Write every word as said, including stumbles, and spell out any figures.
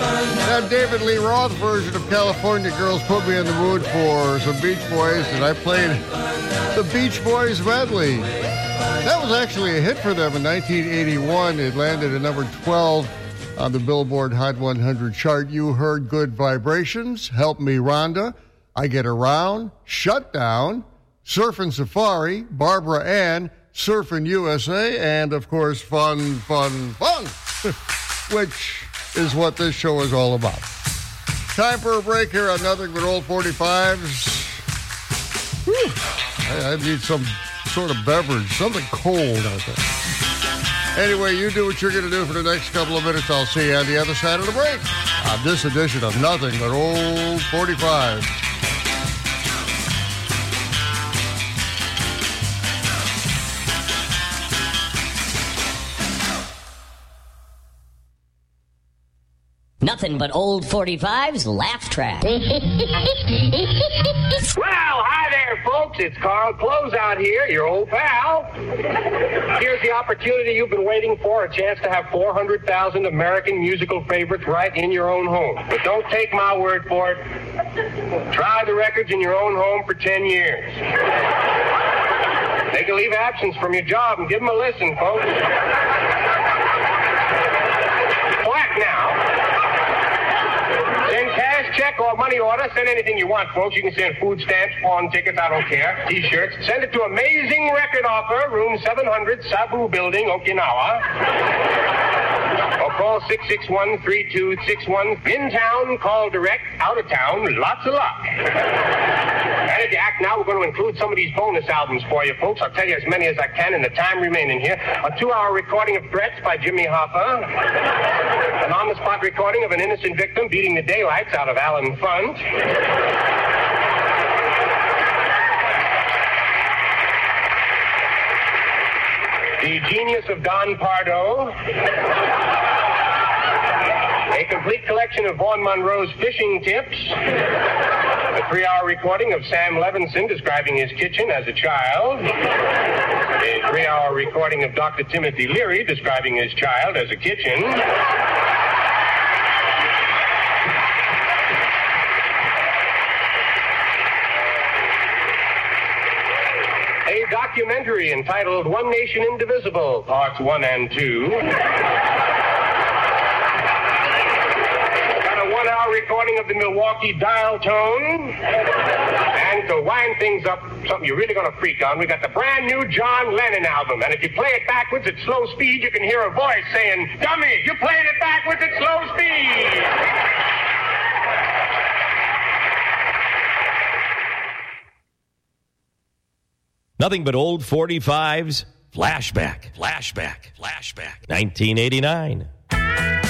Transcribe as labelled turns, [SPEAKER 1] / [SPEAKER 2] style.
[SPEAKER 1] That David Lee Roth version of California Girls put me in the mood for some Beach Boys, and I played the Beach Boys medley. That was actually a hit for them in nineteen eighty-one. It landed at number twelve on the Billboard Hot one hundred chart. You heard Good Vibrations, Help Me Rhonda, I Get Around, Shut Down, Surfin' Safari, Barbara Ann, Surfin' U S A, and, of course, Fun, Fun, Fun, which is what this show is all about. Time for a break here on Nothing But Old forty-fives. Whew. I, I need some sort of beverage, something cold out there. Anyway, you do what you're going to do for the next couple of minutes. I'll see you on the other side of the break on this edition of Nothing But Old forty-five.
[SPEAKER 2] Nothing but old forty-fives laugh track.
[SPEAKER 3] Well, hi there, folks. It's Carl Closeout here, your old pal. Here's the opportunity you've been waiting for, a chance to have four hundred thousand American musical favorites right in your own home. But don't take my word for it. Try the records in your own home for ten years. Take a leave of absence from your job and give them a listen, folks. Quack now. Send cash, check, or money order. Send anything you want, folks. You can send food stamps, pawn tickets, I don't care, T-shirts. Send it to Amazing Record Offer, room seven hundred, Sabu Building, Okinawa. Or call six six one, three two six one. In town, call direct. Out of town, lots of luck. And if you act now, we're going to include some of these bonus albums for you, folks. I'll tell you as many as I can in the time remaining here. A two-hour recording of Threats by Jimmy Hoffa. An on-the-spot recording of an innocent victim beating the daylights out of Alan Funt. The Genius of Don Pardo. A complete collection of Vaughn Monroe's fishing tips. A three-hour recording of Sam Levinson describing his kitchen as a child. A three-hour recording of Doctor Timothy Leary describing his child as a kitchen. A documentary entitled One Nation Indivisible, Parts one and two. One-hour recording of the Milwaukee Dial Tone. And to wind things up, something you're really going to freak on, we got the brand new John Lennon album. And if you play it backwards at slow speed, you can hear a voice saying, "Dummy, you're playing it backwards at slow speed."
[SPEAKER 4] Nothing but old forty-fives. Flashback, flashback, flashback. nineteen eighty-nine.